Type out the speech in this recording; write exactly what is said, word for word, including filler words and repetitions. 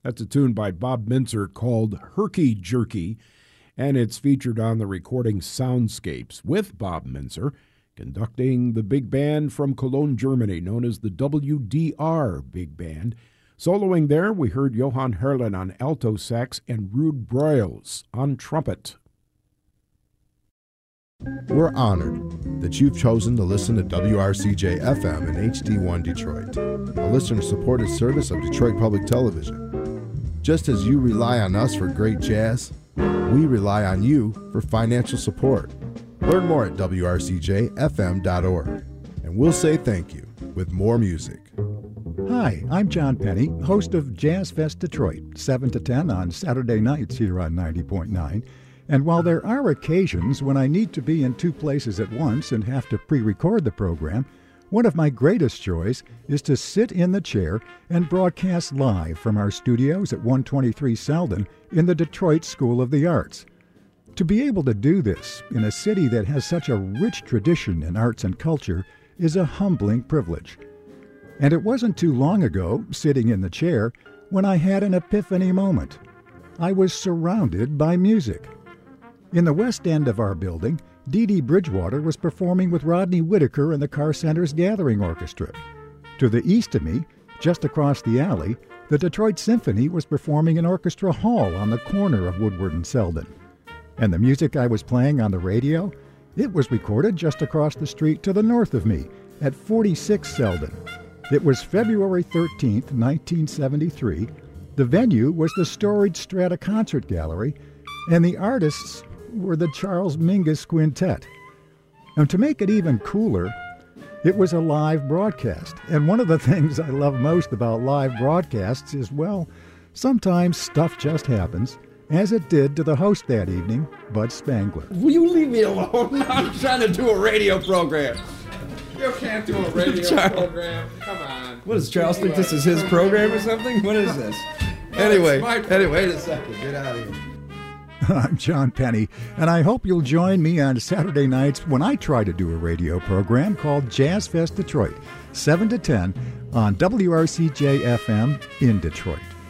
That's a tune by Bob Minzer called Herky Jerky, and it's featured on the recording Soundscapes with Bob Minzer conducting the big band from Cologne, Germany, known as the W D R Big Band. Soloing there, we heard Johann Herlin on alto sax and Ruud Broyles on trumpet. We're honored that you've chosen to listen to W R C J F M and H D one Detroit, a listener-supported service of Detroit Public Television. Just as you rely on us for great jazz, we rely on you for financial support. Learn more at W R C J F M dot org, and we'll say thank you with more music. Hi, I'm John Penny, host of Jazz Fest Detroit, seven to ten on Saturday nights here on ninety point nine. And while there are occasions when I need to be in two places at once and have to pre-record the program, one of my greatest joys is to sit in the chair and broadcast live from our studios at one twenty-three Selden in the Detroit School of the Arts. To be able to do this in a city that has such a rich tradition in arts and culture is a humbling privilege. And it wasn't too long ago, sitting in the chair, when I had an epiphany moment. I was surrounded by music. In the west end of our building, Dee Dee Bridgewater was performing with Rodney Whitaker and the Carr Center's Gathering Orchestra. To the east of me, just across the alley, the Detroit Symphony was performing in Orchestra Hall on the corner of Woodward and Selden. And the music I was playing on the radio, it was recorded just across the street to the north of me at forty-six Selden. It was February thirteenth, nineteen seventy-three. The venue was the storied Strata Concert Gallery, and the artists were the Charles Mingus Quintet. And to make it even cooler, it was a live broadcast. And one of the things I love most about live broadcasts is, well, sometimes stuff just happens, as it did to the host that evening, Bud Spangler. Will you leave me alone? I'm trying to do a radio program. You can't do a radio Charles. program. Come on. What does Charles think this is his program or something? What is this? No, anyway, anyway, wait a second. Get out of here. I'm John Penny, and I hope you'll join me on Saturday nights when I try to do a radio program called Jazz Fest Detroit, seven to ten on W R C J F M in Detroit.